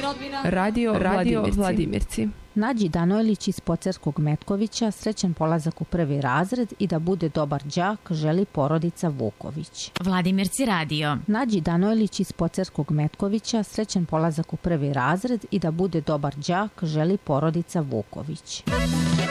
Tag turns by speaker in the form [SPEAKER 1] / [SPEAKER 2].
[SPEAKER 1] Radio Vladimirci.
[SPEAKER 2] Nađi Danojlić iz Pocerskog Metkovića, srećan polazak u 1. razred i da bude dobar đak, želi porodica Vuković.
[SPEAKER 3] Vladimirci radio.
[SPEAKER 2] Nađi Danojlić iz Pocerskog Metkovića, srećan polazak u 1. razred i da bude dobar đak, želi porodica Vuković.